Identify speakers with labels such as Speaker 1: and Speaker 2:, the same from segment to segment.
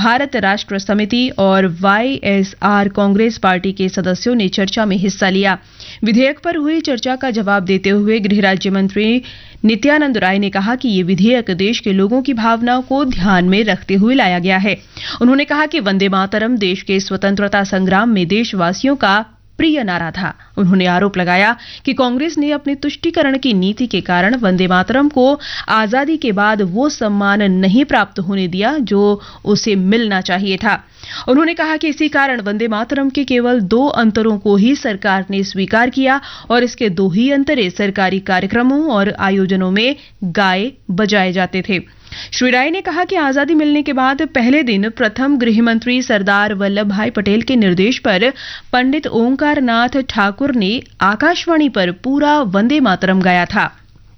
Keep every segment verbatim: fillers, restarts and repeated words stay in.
Speaker 1: भारत राष्ट्र समिति और वाईएसआर कांग्रेस पार्टी के सदस्यों ने चर्चा में हिस्सा लिया। विधेयक पर हुई चर्चा का जवाब देते हुए गृह राज्य मंत्री नित्यानंद राय ने कहा कि ये विधेयक देश के लोगों की भावनाओं को ध्यान में रखते हुए लाया गया है। उन्होंने कहा कि वंदे मातरम देश के स्वतंत्रता संग्राम में देशवासियों का प्रिय नारा था। उन्होंने आरोप लगाया कि कांग्रेस ने अपनी तुष्टीकरण की नीति के कारण वंदे मातरम को आजादी के बाद वो सम्मान नहीं प्राप्त होने दिया जो उसे मिलना चाहिए था। उन्होंने कहा कि इसी कारण वंदे मातरम के केवल दो अंतरों को ही सरकार ने स्वीकार किया और इसके दो ही अंतरे सरकारी कार्यक्रमों और आयोजनों में गाए बजाए जाते थे। श्री राय ने कहा कि आजादी मिलने के बाद पहले दिन प्रथम गृह मंत्री सरदार वल्लभ भाई पटेल के निर्देश पर पंडित ओंकार नाथ ठाकुर ने आकाशवाणी पर पूरा वंदे मातरम गाया था।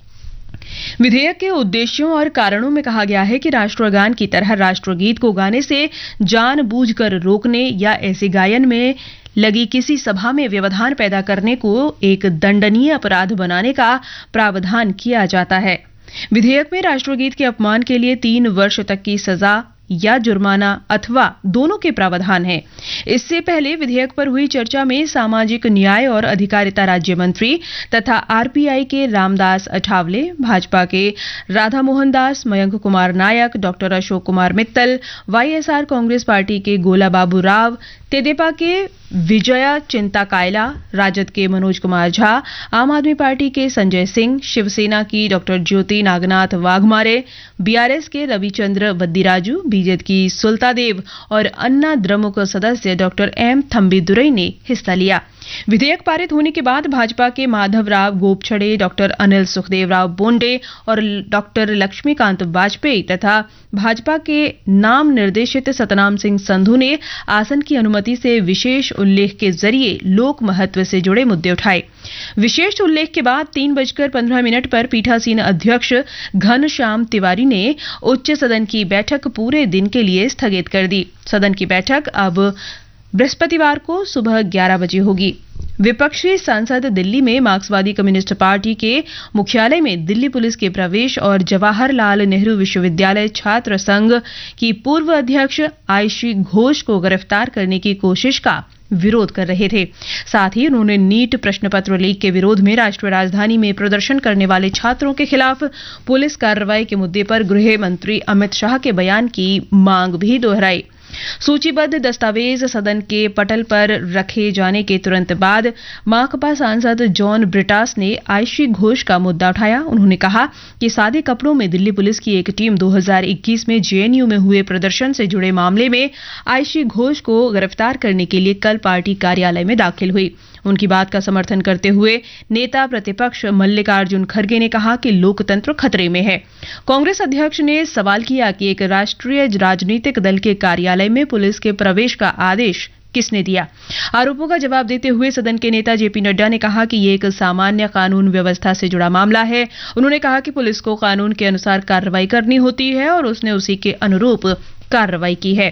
Speaker 1: विधेयक के उद्देश्यों और कारणों में कहा गया है कि राष्ट्रगान की तरह राष्ट्रगीत को गाने से जानबूझकर रोकने या ऐसे गायन में लगी किसी सभा में व्यवधान पैदा करने को एक दंडनीय अपराध बनाने का प्रावधान किया जाता है। विधेयक में राष्ट्रगीत के अपमान के लिए तीन वर्ष तक की सजा या जुर्माना अथवा दोनों के प्रावधान हैं। इससे पहले विधेयक पर हुई चर्चा में सामाजिक न्याय और अधिकारिता राज्य मंत्री तथा आरपीआई के रामदास अठावले, भाजपा के Radha Mohan Das, Mayank Kumar Nayak, doctor Ashok Kumar Mittal, YSR Congress party के गोला बाबू राव, तेदेपा के विजया चिंता कायला, राजद के मनोज कुमार झा, आम आदमी पार्टी के संजय सिंह, शिवसेना की डॉक्टर ज्योति नागनाथ वाघमारे, बीआरएस के रविचंद्र वद्दीराजू, बीजेपी की सुलता देव और अन्ना द्रमुक सदस्य डॉक्टर एम थम्बीदुरई ने हिस्सा लिया। विधेयक पारित होने के बाद भाजपा के माधवराव गोपछड़े, डॉक्टर अनिल सुखदेवराव बोंडे और डॉक्टर लक्ष्मीकांत वाजपेयी तथा भाजपा के नाम निर्देशित सतनाम सिंह संधू ने आसन की अनुमति से विशेष उल्लेख के जरिए लोक महत्व से जुड़े मुद्दे उठाए। विशेष उल्लेख के बाद तीन बजकर पंद्रह मिनट पर पीठासीन अध्यक्ष घनश्याम तिवारी ने उच्च सदन की बैठक पूरे दिन के लिए स्थगित कर दी। सदन की बैठक अब बृहस्पतिवार को सुबह ग्यारह बजे होगी। विपक्षी सांसद दिल्ली में मार्क्सवादी कम्युनिस्ट पार्टी के मुख्यालय में दिल्ली पुलिस के प्रवेश और जवाहरलाल नेहरू विश्वविद्यालय छात्र संघ की पूर्व अध्यक्ष आयशी घोष को गिरफ्तार करने की कोशिश का विरोध कर रहे थे। साथ ही उन्होंने नीट प्रश्न पत्र लीक के विरोध में राष्ट्रीय राजधानी में प्रदर्शन करने वाले छात्रों के खिलाफ पुलिस कार्रवाई के मुद्दे पर गृह मंत्री अमित शाह के बयान की मांग भी दोहराई। सूचीबद्ध दस्तावेज सदन के पटल पर रखे जाने के तुरंत बाद माकपा सांसद जॉन ब्रिटास ने आयशी घोष का मुद्दा उठाया। उन्होंने कहा कि सादे कपड़ों में दिल्ली पुलिस की एक टीम दो हज़ार इक्कीस में जेएनयू में हुए प्रदर्शन से जुड़े मामले में आयशी घोष को गिरफ्तार करने के लिए कल पार्टी कार्यालय में दाखिल हुई। उनकी बात का समर्थन करते हुए नेता प्रतिपक्ष मल्लिकार्जुन खड़गे ने कहा कि लोकतंत्र खतरे में है। कांग्रेस अध्यक्ष ने सवाल किया कि एक राष्ट्रीय राजनीतिक दल के कार्यालय में पुलिस के प्रवेश का आदेश किसने दिया। आरोपों का जवाब देते हुए सदन के नेता जेपी नड्डा ने कहा कि ये एक सामान्य कानून व्यवस्था से जुड़ा मामला है। उन्होंने कहा कि पुलिस को कानून के अनुसार कार्रवाई करनी होती है और उसने उसी के अनुरूप कार्रवाई की है।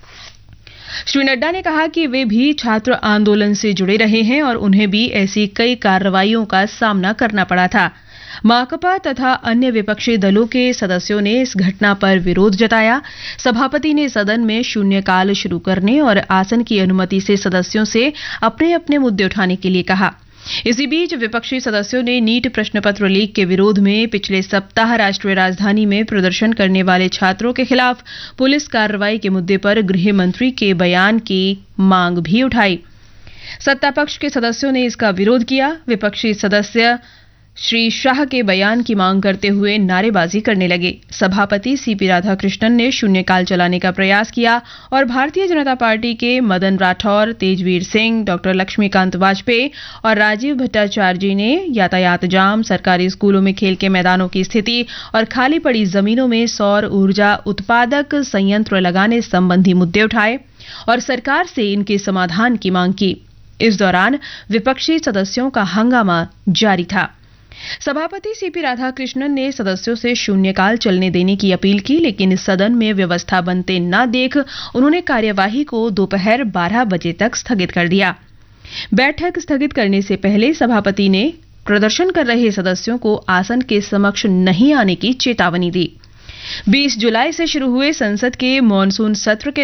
Speaker 1: श्री नड्डा ने कहा कि वे भी छात्र आंदोलन से जुड़े रहे हैं और उन्हें भी ऐसी कई कार्रवाइयों का सामना करना पड़ा था। माकपा तथा अन्य विपक्षी दलों के सदस्यों ने इस घटना पर विरोध जताया। सभापति ने सदन में शून्यकाल शुरू करने और आसन की अनुमति से सदस्यों से अपने अपने मुद्दे उठाने के लिए कहा। इसी बीच विपक्षी सदस्यों ने नीट प्रश्न पत्र लीक के विरोध में पिछले सप्ताह राष्ट्रीय राजधानी में प्रदर्शन करने वाले छात्रों के खिलाफ पुलिस कार्रवाई के मुद्दे पर गृह मंत्री के बयान की मांग भी उठाई। सत्तापक्ष के सदस्यों ने इसका विरोध किया। विपक्षी सदस्य श्री शाह के बयान की मांग करते हुए नारेबाजी करने लगे। सभापति सीपी राधाकृष्णन ने शून्यकाल चलाने का प्रयास किया और भारतीय जनता पार्टी के मदन राठौर, तेजवीर सिंह, डॉक्टर लक्ष्मीकांत वाजपेयी और राजीव भट्टाचार्य ने यातायात जाम, सरकारी स्कूलों में खेल के मैदानों की स्थिति और खाली पड़ी जमीनों में सौर ऊर्जा उत्पादक संयंत्र लगाने संबंधी मुद्दे उठाए और सरकार से इनके समाधान की मांग की। इस दौरान विपक्षी सदस्यों का हंगामा जारी था। सभापति सीपी राधाकृष्णन ने सदस्यों से शून्यकाल चलने देने की अपील की, लेकिन सदन में व्यवस्था बनते न देख उन्होंने कार्यवाही को दोपहर बारह बजे तक स्थगित कर दिया। बैठक स्थगित करने से पहले सभापति ने प्रदर्शन कर रहे सदस्यों को आसन के समक्ष नहीं आने की चेतावनी दी। बीस जुलाई से शुरू हुए संसद के मॉनसून सत्र के